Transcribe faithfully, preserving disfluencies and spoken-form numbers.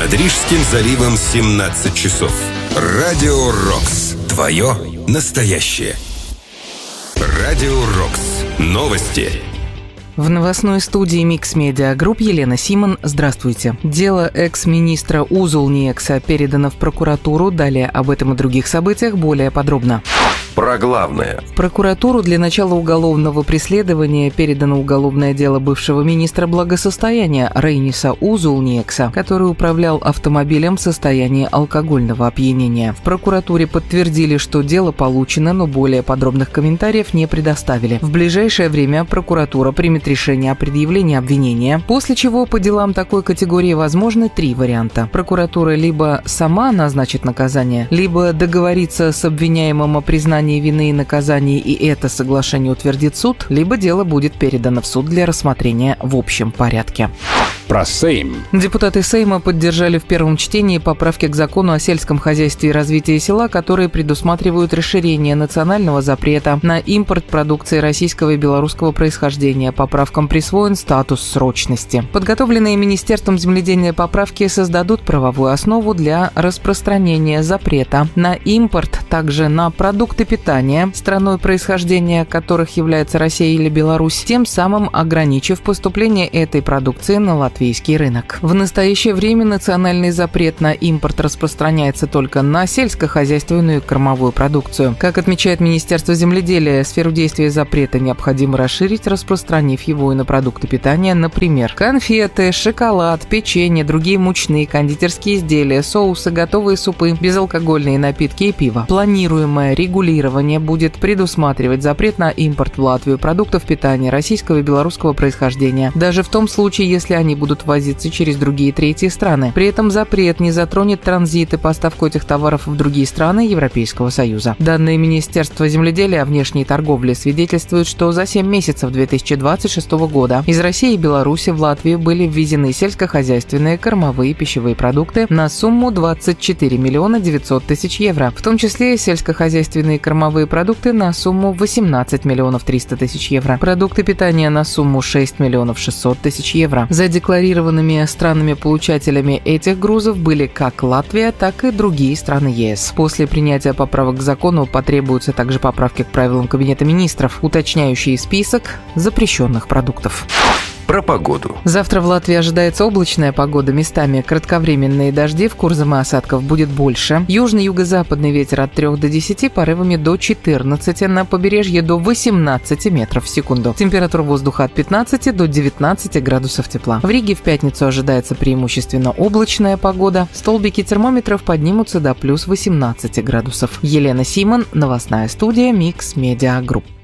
Над Рижским заливом семнадцать часов. Радио Рокс. Твое настоящее. Радио Рокс. Новости. В новостной студии Mix Media Group Елена Симон. Здравствуйте. Дело экс-министра Узулниекса передано в прокуратуру. Далее об этом и других событиях более подробно. Про главное. В прокуратуру для начала уголовного преследования передано уголовное дело бывшего министра благосостояния Рейниса Узулниекса, который управлял автомобилем в состоянии алкогольного опьянения. В прокуратуре подтвердили, что дело получено, но более подробных комментариев не предоставили. В ближайшее время прокуратура примет решение о предъявлении обвинения, после чего по делам такой категории возможны три варианта. Прокуратура либо сама назначит наказание, либо договорится с обвиняемым о признании вины и наказании, и это соглашение утвердит суд, либо дело будет передано в суд для рассмотрения в общем порядке. Про Сейм. Депутаты Сейма поддержали в первом чтении поправки к закону о сельском хозяйстве и развитии села, которые предусматривают расширение национального запрета на импорт продукции российского и белорусского происхождения. Поправкам присвоен статус срочности. Подготовленные Министерством земледелия поправки создадут правовую основу для распространения запрета на импорт также на продукты питания, страной происхождения которых является Россия или Беларусь, тем самым ограничив поступление этой продукции на латвийский рынок. В настоящее время национальный запрет на импорт распространяется только на сельскохозяйственную и кормовую продукцию. Как отмечает Министерство земледелия, сферу действия запрета необходимо расширить, распространив его и на продукты питания, например, конфеты, шоколад, печенье, другие мучные, кондитерские изделия, соусы, готовые супы, безалкогольные напитки и пиво. Планируемое регулирование будет предусматривать запрет на импорт в Латвию продуктов питания российского и белорусского происхождения, даже в том случае, если они будут ввозиться через другие третьи страны. При этом запрет не затронет транзит и поставку этих товаров в другие страны Европейского Союза. Данные Министерства земледелия о внешней торговле свидетельствуют, что за семь месяцев две тысячи двадцать шестого года из России и Беларуси в Латвию были ввезены сельскохозяйственные, кормовые и пищевые продукты на сумму двадцать четыре миллиона девятьсот тысяч евро, в том числе сельскохозяйственные кормовые продукты на сумму восемнадцать миллионов триста тысяч евро, продукты питания на сумму шесть миллионов шестьсот тысяч евро. За декларированными странами-получателями этих грузов были как Латвия, так и другие страны ЕС. После принятия поправок к закону потребуются также поправки к правилам Кабинета министров, уточняющие список запрещенных продуктов. Про погоду. Завтра в Латвии ожидается облачная погода, местами кратковременные дожди, в Курзаме осадков будет больше. Южный юго-западный ветер от трёх до десяти, порывами до четырнадцати, на побережье до восемнадцати метров в секунду. Температура воздуха от пятнадцати до девятнадцати градусов тепла. В Риге в пятницу ожидается преимущественно облачная погода. Столбики термометров поднимутся до плюс восемнадцати градусов. Елена Симон, новостная студия Mix Media Group.